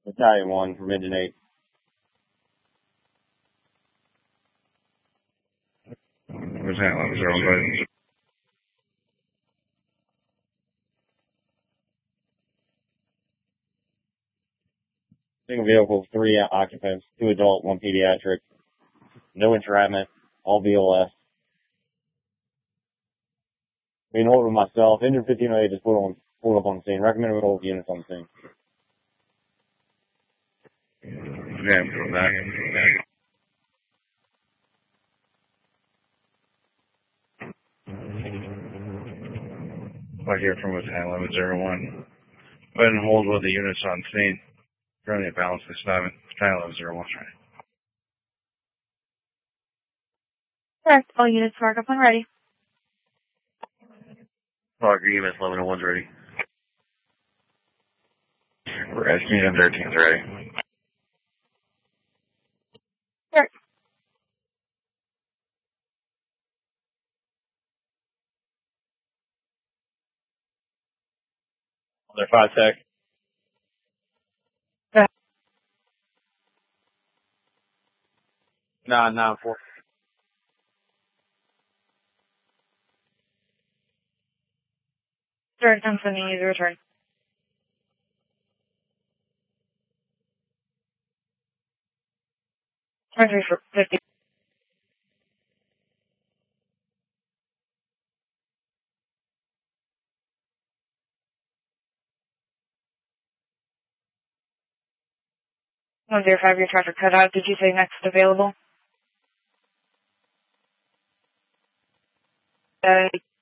Battalion 1 from Engine 8. Where's that one? 0-1. Single vehicle, 3 occupants, 2 adult, 1 pediatric. No entrapment, all BLS. Being hold with myself. Engine 1508 just pulled up on the scene. Recommended we hold units on the scene. Yeah, from that. Right here from Battalion 1101. Go ahead and hold with the units on scene. Currently at balance this time. Battalion 1101. Correct. All units mark up when ready. Parker, UMS 1101's ready. Rescue 13's ready. Sure. They're 5 tech. Yeah. 994. Direct, I'm sending you the return. Country for 50. One zero five, your traffic cut out. Did you say next available?